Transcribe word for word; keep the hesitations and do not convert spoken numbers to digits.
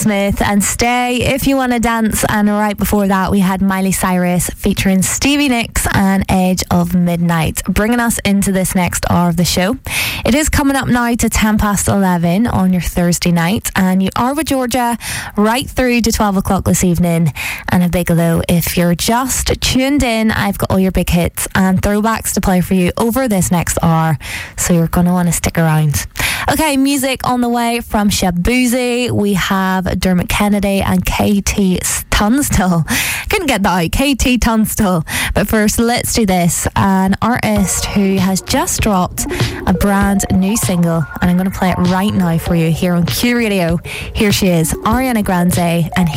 Smith and Stay If You Wanna Dance, and right before that we had Miley Cyrus featuring Stevie Nicks and Edge of Midnight, bringing us into this next hour of the show. It is coming up now to ten past eleven on your Thursday night, and you are with Georgia right through to twelve o'clock this evening. And a big hello if you're just tuned in. I've got all your big hits and throwbacks to play for you over this next hour, so you're going to want to stick around. Okay, music on the way from Shaboozey. We have Dermot Kennedy and K T Tunstall. Couldn't get that out, K T Tunstall. But first, let's do this. An artist who has just dropped a brand new single, and I'm going to play it right now for you here on Q Radio. Here she is, Ariana Grande, and